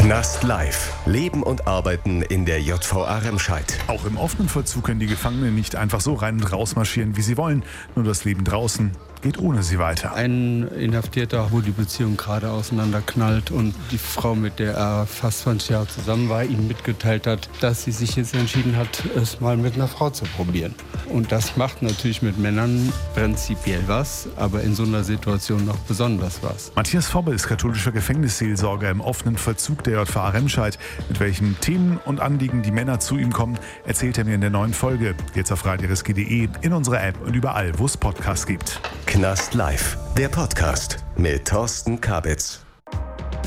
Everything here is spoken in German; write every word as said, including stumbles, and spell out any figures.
Knast Live. Leben und Arbeiten in der J V A Remscheid. Auch im offenen Vollzug können die Gefangenen nicht einfach so rein und raus marschieren, wie sie wollen. Nur das Leben draußen geht ohne sie weiter. Ein Inhaftierter, wo die Beziehung gerade auseinanderknallt und die Frau, mit der er fast zwanzig Jahre zusammen war, ihm mitgeteilt hat, dass sie sich jetzt entschieden hat, es mal mit einer Frau zu probieren. Und das macht natürlich mit Männern prinzipiell was, aber in so einer Situation noch besonders was. Matthias Fobbe ist katholischer Gefängnisseelsorger im offenen Vollzug der J V A Remscheid. Mit welchen Themen und Anliegen die Männer zu ihm kommen, erzählt er mir in der neuen Folge. Jetzt auf radio r s g punkt d e, in unserer App und überall, wo es Podcasts gibt. Knast Live, der Podcast mit Thorsten Kabitz.